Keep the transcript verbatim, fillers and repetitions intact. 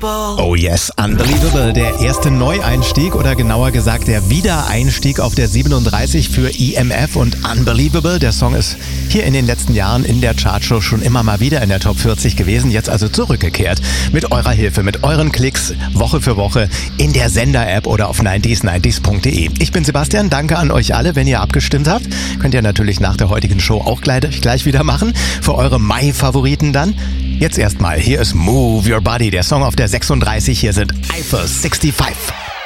Oh yes, Unbelievable. Der erste Neueinstieg oder genauer gesagt der Wiedereinstieg auf der siebenunddreißig für E M F und Unbelievable. Der Song ist hier in den letzten Jahren in der Chartshow schon immer mal wieder in der Top vierzig gewesen, jetzt also zurückgekehrt. Mit eurer Hilfe, mit euren Klicks, Woche für Woche in der Sender-App oder auf neunzig neunzig punkt de. Ich bin Sebastian, danke an euch alle, wenn ihr abgestimmt habt. Könnt ihr natürlich nach der heutigen Show auch gleich, gleich wieder machen. Für eure Mai-Favoriten dann. Jetzt erstmal, hier ist Move Your Body, der Song auf der sechsunddreißig. Hier sind Eiffel fünfundsiebzig.